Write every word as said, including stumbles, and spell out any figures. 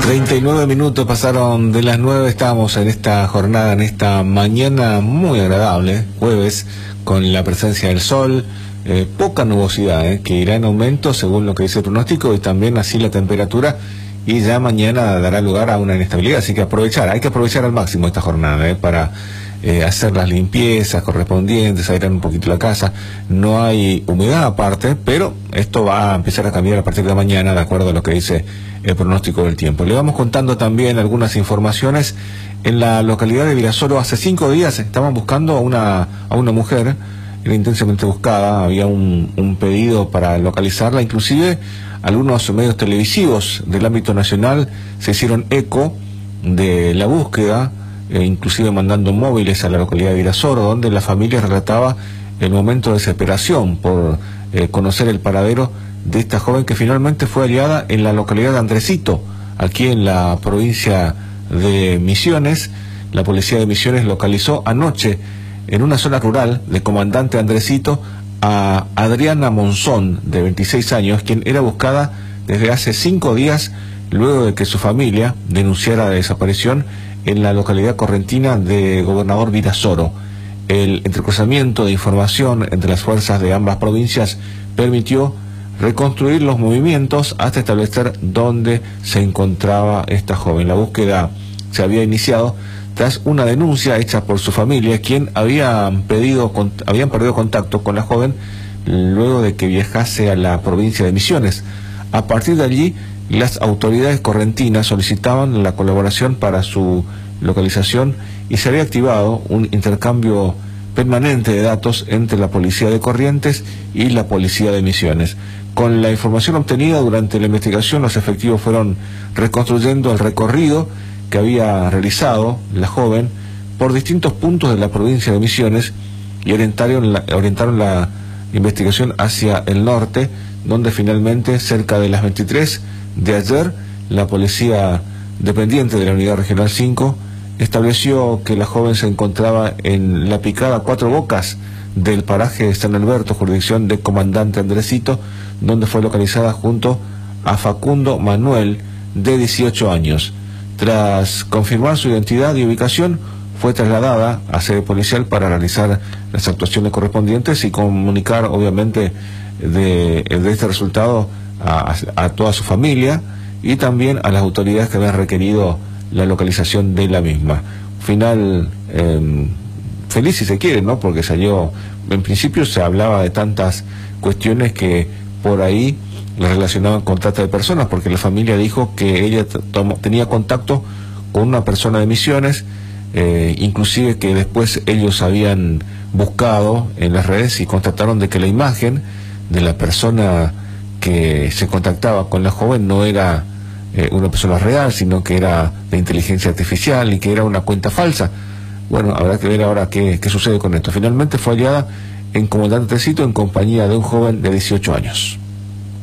treinta y nueve minutos pasaron de las nueve, estamos en esta jornada, en esta mañana muy agradable, jueves, con la presencia del sol, eh, poca nubosidad, eh, que irá en aumento según lo que dice el pronóstico, y también así la temperatura, y ya mañana dará lugar a una inestabilidad, así que aprovechar, hay que aprovechar al máximo esta jornada, eh, para eh, hacer las limpiezas correspondientes, airear un poquito la casa. No hay humedad aparte, pero esto va a empezar a cambiar a partir de mañana, de acuerdo a lo que dice el pronóstico del tiempo. Le vamos contando también algunas informaciones. En la localidad de Virasoro, hace cinco días estaban buscando a una, a una mujer, era intensamente buscada, había un, un pedido para localizarla, inclusive algunos medios televisivos del ámbito nacional se hicieron eco de la búsqueda, eh, inclusive mandando móviles a la localidad de Virasoro, donde la familia relataba el momento de desesperación por eh, conocer el paradero de esta joven, que finalmente fue hallada en la localidad de Andresito, aquí en la provincia de Misiones. La policía de Misiones localizó anoche en una zona rural de Comandante Andresito a Adriana Monzón, de veintiséis años, quien era buscada desde hace cinco días luego de que su familia denunciara la desaparición en la localidad correntina de Gobernador Virasoro. El entrecruzamiento de información entre las fuerzas de ambas provincias permitió reconstruir los movimientos hasta establecer dónde se encontraba esta joven. La búsqueda se había iniciado tras una denuncia hecha por su familia, quien había pedido, habían perdido contacto con la joven luego de que viajase a la provincia de Misiones. A partir de allí, las autoridades correntinas solicitaban la colaboración para su localización y se había activado un intercambio permanente de datos entre la policía de Corrientes y la policía de Misiones. Con la información obtenida durante la investigación, los efectivos fueron reconstruyendo el recorrido que había realizado la joven por distintos puntos de la provincia de Misiones y orientaron la, orientaron la investigación hacia el norte, donde finalmente, cerca de las veintitrés de ayer, la policía dependiente de la Unidad Regional cinco estableció que la joven se encontraba en la picada Cuatro Bocas del paraje de San Alberto, jurisdicción de Comandante Andresito, donde fue localizada junto a Facundo Manuel, de dieciocho años. Tras confirmar su identidad y ubicación, fue trasladada a sede policial para realizar las actuaciones correspondientes y comunicar, obviamente, de, de este resultado a, a toda su familia y también a las autoridades que habían requerido la localización de la misma. Final eh, feliz, si se quiere, ¿no? Porque salió, en principio se hablaba de tantas cuestiones que por ahí le relacionaban con trata de personas, porque la familia dijo que ella tomó, tenía contacto con una persona de Misiones, eh, inclusive que después ellos habían buscado en las redes y constataron de que la imagen de la persona que se contactaba con la joven no era eh, una persona real, sino que era de inteligencia artificial y que era una cuenta falsa. Bueno, habrá que ver ahora qué, qué sucede con esto. Finalmente fue hallada en Comandante Andresito en compañía de un joven de dieciocho años.